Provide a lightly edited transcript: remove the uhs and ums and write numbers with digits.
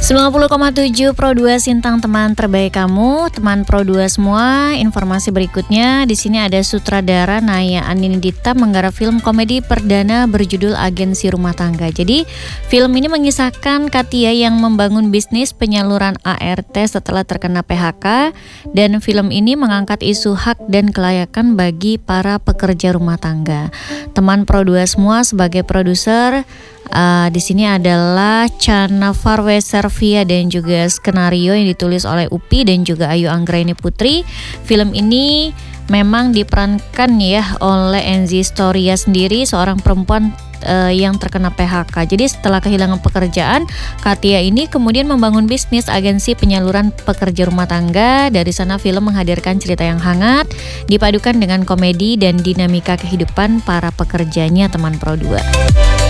90,7 Pro 2 Sintang, teman terbaik kamu, teman Pro 2 semua. Informasi berikutnya, di sini ada sutradara Naya Anindita menggarap film komedi perdana berjudul Agensi Rumah Tangga. Jadi, film ini mengisahkan Katia yang membangun bisnis penyaluran ART setelah terkena PHK, dan film ini mengangkat isu hak dan kelayakan bagi para pekerja rumah tangga. Teman Pro 2 semua, sebagai produser di sini adalah Chana Farwe Servia dan juga skenario yang ditulis oleh Upi dan juga Ayu Anggraini Putri. Film ini memang diperankan ya oleh Enzi Storia sendiri, seorang perempuan yang terkena PHK. Jadi setelah kehilangan pekerjaan, Katia ini kemudian membangun bisnis agensi penyaluran pekerja rumah tangga. Dari sana film menghadirkan cerita yang hangat dipadukan dengan komedi dan dinamika kehidupan para pekerjanya, teman Pro 2.